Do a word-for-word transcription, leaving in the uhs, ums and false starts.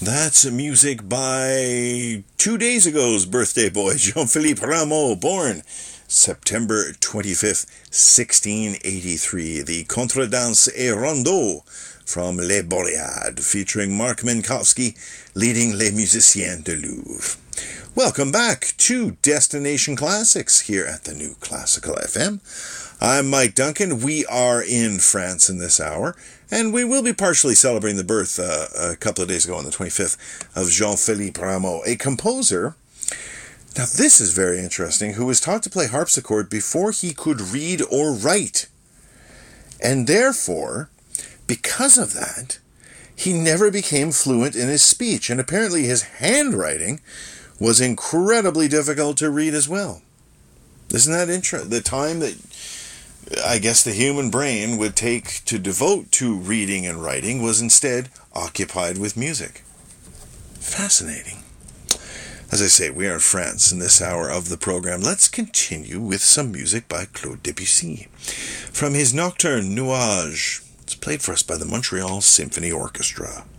That's music by two days ago's birthday boy, Jean-Philippe Rameau, born September twenty-fifth, sixteen eighty-three. The Contredanse et Rondeau from Les Boreades, featuring Mark Minkowski leading Les Musiciens de Louvre. Welcome back to Destination Classics here at the New Classical F M. I'm Mike Duncan. We are in France in this hour, and we will be partially celebrating the birth uh, a couple of days ago on the twenty-fifth of Jean-Philippe Rameau, a composer. Now this is very interesting, who was taught to play harpsichord before he could read or write. And therefore, because of that, he never became fluent in his speech, and apparently his handwriting was incredibly difficult to read as well. Isn't that interesting? The time that I guess the human brain would take to devote to reading and writing was instead occupied with music. Fascinating. As I say, we are in France in this hour of the program. Let's continue with some music by Claude Debussy. From his Nocturne Nuages, it's played for us by the Montreal Symphony Orchestra.